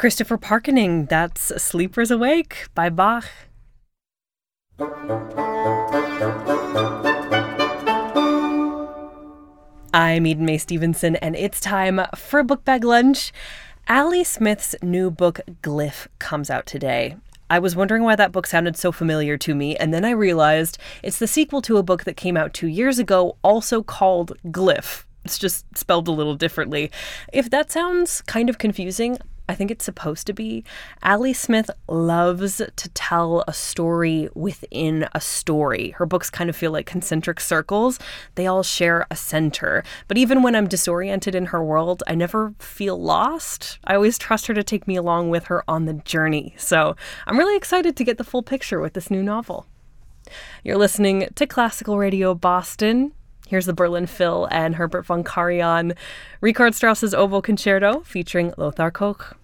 Christopher Parkening, that's Sleepers Awake by Bach. I'm Eden Mae Stevenson, and it's time for Book Bag Lunch. Ali Smith's new book, Glyph, comes out today. I was wondering why that book sounded so familiar to me, and then I realized it's the sequel to a book that came out 2 years ago, also called Glyph. It's just spelled a little differently. If that sounds kind of confusing, I think it's supposed to be. Ali Smith loves to tell a story within a story. Her books kind of feel like concentric circles. They all share a center. But even when I'm disoriented in her world, I never feel lost. I always trust her to take me along with her on the journey. So I'm really excited to get the full picture with this new novel. You're listening to Classical Radio Boston. Here's the Berlin Phil and Herbert von Karajan. Richard Strauss's Oboe Concerto featuring Lothar Koch.